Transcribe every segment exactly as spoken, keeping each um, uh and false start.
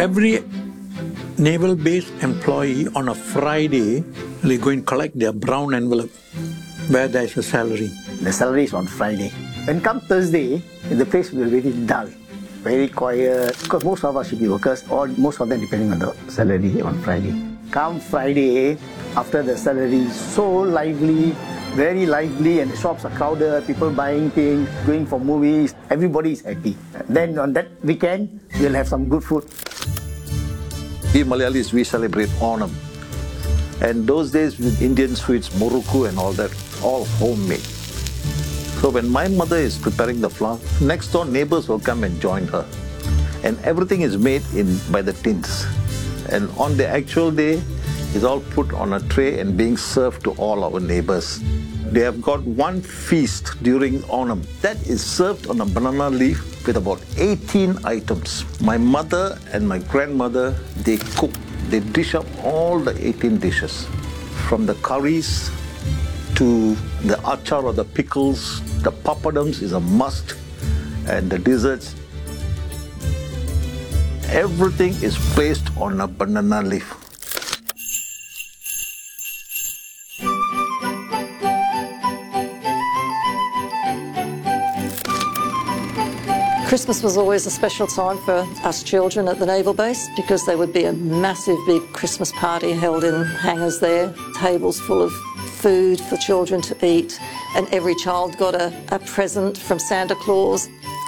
Every naval base employee on a Friday, they go and collect their brown envelope where there is a salary. The salary is on Friday. When come Thursday, the place will be very dull, very quiet, because most of us should be workers, or most of them depending on the salary on Friday. Come Friday, after the salary, so lively, very lively, and the shops are crowded, people buying things, going for movies, everybody is happy. Then on that weekend, we'll have some good food. We Malayalis, we celebrate Onam. And those days with Indian sweets, murukku and all that, all homemade. So when my mother is preparing the flour, next door neighbors will come and join her. And everything is made in by the tins. And on the actual day, it's all put on a tray and being served to all our neighbors. They have got one feast during Onam. That is served on a banana leaf with about eighteen items. My mother and my grandmother, they cook, they dish up all the eighteen dishes. From the curries to the achar or the pickles, the papadums is a must, and the desserts. Everything is placed on a banana leaf. Christmas was always a special time for us children at the naval base because there would be a massive big Christmas party held in hangars there, tables full of food for children to eat, and every child got a, a present from Santa Claus.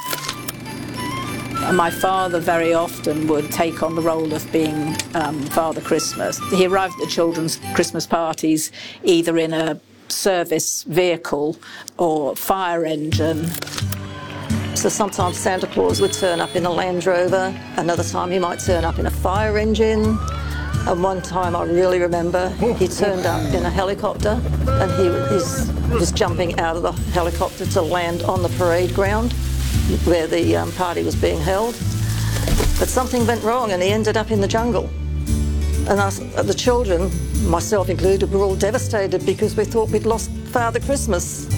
My father very often would take on the role of being um, Father Christmas. He arrived at the children's Christmas parties either in a service vehicle or fire engine. So sometimes Santa Claus would turn up in a Land Rover, another time he might turn up in a fire engine, and one time I really remember he turned up in a helicopter and he was, was jumping out of the helicopter to land on the parade ground where the um, party was being held. But something went wrong and he ended up in the jungle. And us, the children, myself included, were all devastated because we thought we'd lost Father Christmas.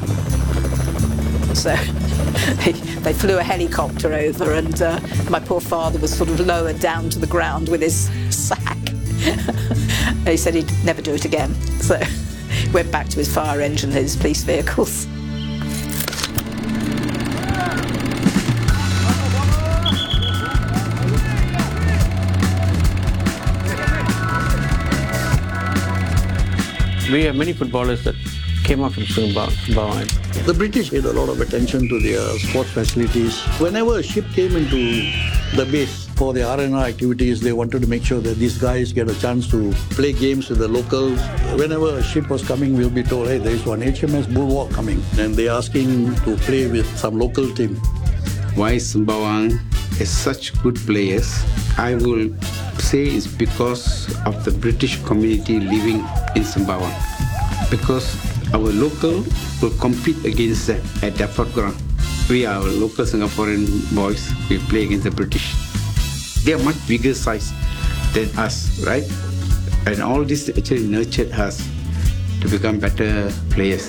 So they flew a helicopter over and uh, my poor father was sort of lowered down to the ground with his sack. And he said he'd never do it again. So he went back to his fire engine and his police vehicles. We have many footballers that came up from Sumbawa. The British paid a lot of attention to their sports facilities. Whenever a ship came into the base for the R and R activities, they wanted to make sure that these guys get a chance to play games with the locals. Whenever a ship was coming, we'll be told, hey, there is one H M S Bulwark coming. And they're asking to play with some local team. Why Sembawang is such good players, I will say it's because of the British community living in Sembawang. Because our local will compete against them at Depot ground. We are local Singaporean boys, we play against the British. They are much bigger size than us, right? And all this actually nurtured us to become better players.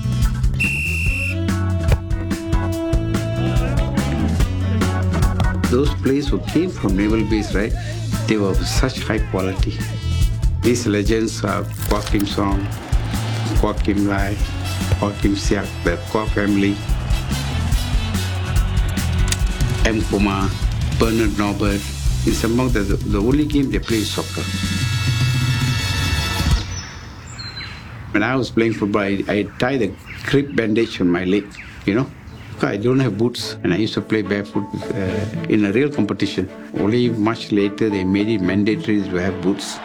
Those players who came from naval base, right? They were of such high quality. These legends are Kwok Kim Song, Kwok Kim Lai, Kwok Kim Siak, the Kwok family, M. Kumar, Bernard Norbert. In Sembawang, the, the only game they play is soccer. When I was playing football, I, I tied a grip bandage on my leg, you know. I don't have boots, and I used to play barefoot uh, in a real competition. Only much later, they made it mandatory to have boots.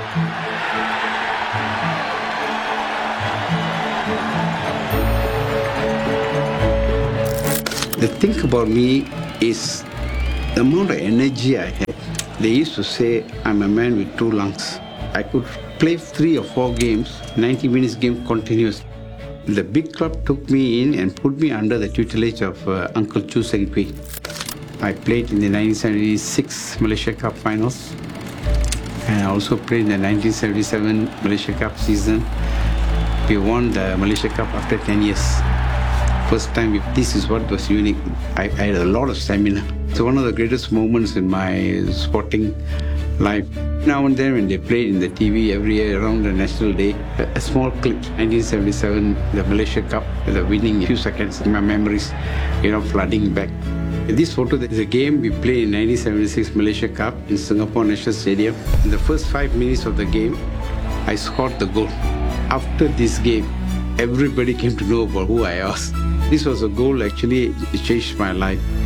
The thing about me is the amount of energy I had. They used to say I'm a man with two lungs. I could play three or four games, ninety minutes game continuous. The big club took me in and put me under the tutelage of uh, Uncle Chu Seng Pui. I played in the nineteen seventy-six Malaysia Cup finals, and I also played in the nineteen seventy-seven Malaysia Cup season. We won the Malaysia Cup after ten years. First time, this is what was unique. I, I had a lot of stamina. It's one of the greatest moments in my sporting life. Now and then when they played in the T V every year around the National Day, a, a small clip, nineteen seventy-seven, the Malaysia Cup, the winning few seconds, my memories, you know, flooding back. This photo is a game we played in nineteen seventy-six Malaysia Cup in Singapore National Stadium. In the first five minutes of the game, I scored the goal. After this game, everybody came to know about who I was. This was a goal actually, it changed my life.